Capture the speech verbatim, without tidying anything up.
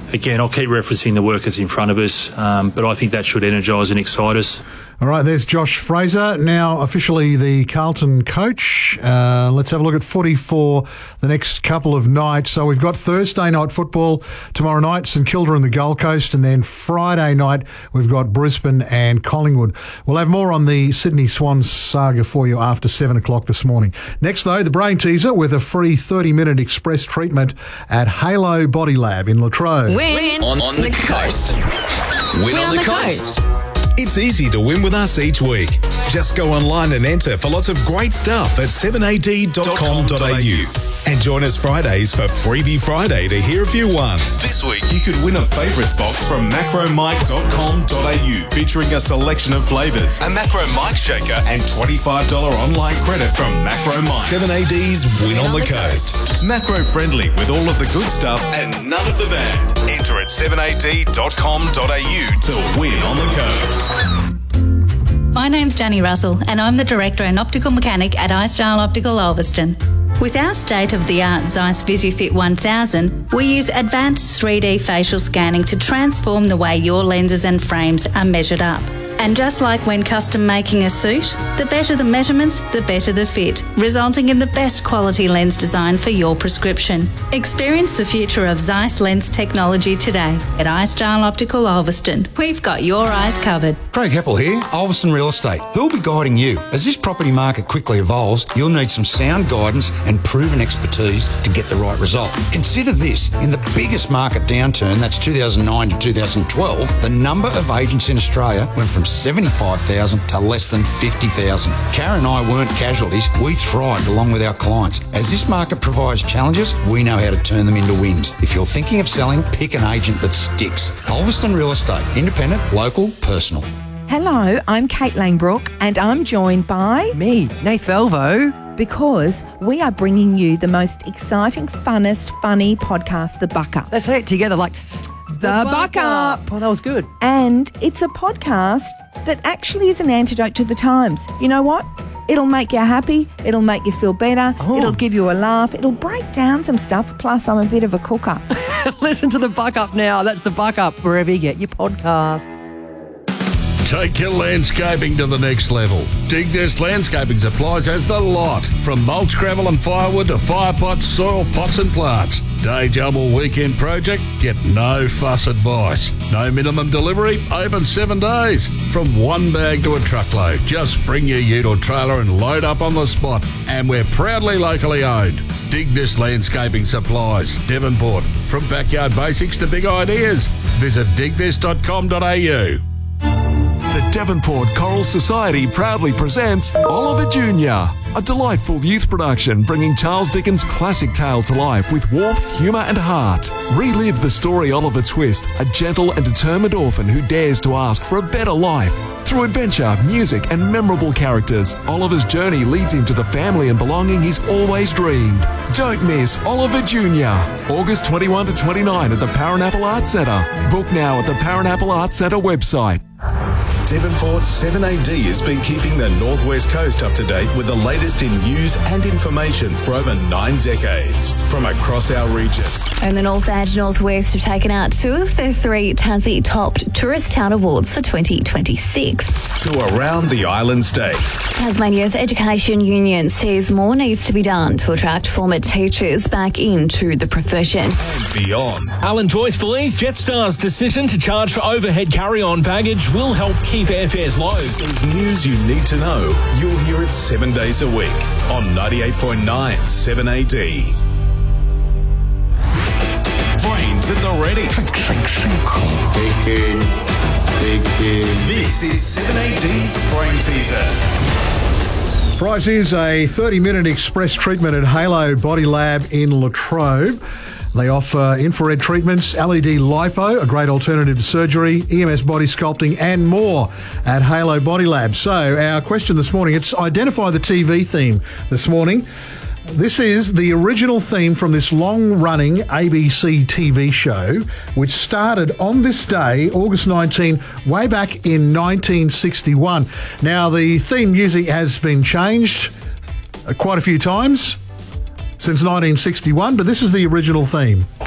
again, I'll keep referencing the work that's in front of us, um, but I think that should energise and excite us. All right, there's Josh Fraser, now officially the Carlton coach. Uh, let's have a look at footy for the next couple of nights. So we've got Thursday night football tomorrow night, St Kilda and the Gold Coast, and then Friday night we've got Brisbane and Collingwood. We'll have more on the Sydney Swans saga for you after seven o'clock this morning. Next, though, the brain teaser with a free thirty-minute express treatment at Halo Body Lab in Latrobe. Win on, on the coast. Win, Win on, on the, the coast. coast. It's easy to win with us each week. Just go online and enter for lots of great stuff at seven a d dot com dot a u. And join us Fridays for Freebie Friday to hear if you won. This week you could win a favourites box from macro mike dot com dot a u featuring a selection of flavours, a Macro Mike shaker and twenty-five dollars online credit from Macro Mike. seven A D's Win, Win on, on the, the coast. coast. Macro friendly with all of the good stuff and none of the bad. Enter at seven a d dot com dot a u to win on the coast. My name's Danny Russell and I'm the Director and Optical Mechanic at iStyle Optical Ulverston. With our state-of-the-art Zeiss VisuFit one thousand, we use advanced three D facial scanning to transform the way your lenses and frames are measured up. And just like when custom making a suit, the better the measurements, the better the fit, resulting in the best quality lens design for your prescription. Experience the future of Zeiss lens technology today at iStyle Optical Ulverston. We've got your eyes covered. Craig Heppel here, Ulverston Real Estate. Who'll be guiding you? As this property market quickly evolves, you'll need some sound guidance and proven expertise to get the right result. Consider this, in the biggest market downturn, that's two thousand nine to two thousand twelve, the number of agents in Australia went from seventy-five thousand to less than fifty thousand. Karen and I weren't casualties, we thrived along with our clients. As this market provides challenges, we know how to turn them into wins. If you're thinking of selling, pick an agent that sticks. Ulverston Real Estate, independent, local, personal. Hello, I'm Kate Langbrook and I'm joined by... me, Nath Velvo. Because we are bringing you the most exciting, funnest, funny podcast, The Buck Up. Let's say it together like... The, the Buck, Buck Up. Up. Oh, that was good. And it's a podcast that actually is an antidote to the times. You know what? It'll make you happy. It'll make you feel better. Oh. It'll give you a laugh. It'll break down some stuff. Plus, I'm a bit of a cooker. Listen to The Buck Up now. That's The Buck Up wherever you get your podcasts. Take your landscaping to the next level. Dig This Landscaping Supplies has the lot. From mulch, gravel and firewood to fire pots, soil pots and plants. Day job or weekend project? Get no fuss advice. No minimum delivery? Open seven days. From one bag to a truckload. Just bring your ute or trailer and load up on the spot. And we're proudly locally owned. Dig This Landscaping Supplies, Devonport. From backyard basics to big ideas. Visit dig this dot com dot a u. The Devonport Choral Society proudly presents Oliver Junior, a delightful youth production bringing Charles Dickens' classic tale to life with warmth, humour and heart. Relive the story Oliver Twist, a gentle and determined orphan who dares to ask for a better life. Through adventure, music and memorable characters, Oliver's journey leads him to the family and belonging he's always dreamed. Don't miss Oliver Junior, August twenty-first to twenty-ninth at the Paranapple Arts Centre. Book now at the Paranapple Arts Centre website. Devonport's seven A D has been keeping the Northwest Coast up to date with the latest in news and information for over nine decades from across our region. And the North and Northwest have taken out two of their three Tassie Top Tourist Town Awards for twenty twenty-six. To around the island state. Tasmania's Education Union says more needs to be done to attract former teachers back into the profession. And beyond. Alan Joyce believes Jetstar's decision to charge for overhead carry-on baggage will help keep airfares low. There's news you need to know. You'll hear it seven days a week on ninety-eight point nine seven A D. Brains at the ready. Think, think, think. Thinking, thinking. This is seven A D's Brain Teaser. Prize is a thirty-minute express treatment at Halo Body Lab in Latrobe. They offer infrared treatments, L E D lipo, a great alternative to surgery, E M S body sculpting and more at Halo Body Lab. So our question this morning, it's identify the T V theme this morning. This is the original theme from this long-running A B C T V show, which started on this day, August nineteenth, way back in nineteen sixty-one. Now, the theme music has been changed quite a few times since nineteen sixty-one, but this is the original theme.